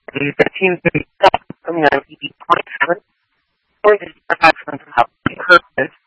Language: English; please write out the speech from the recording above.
that seems to be stuck, 27, or just perhaps mental health purpose.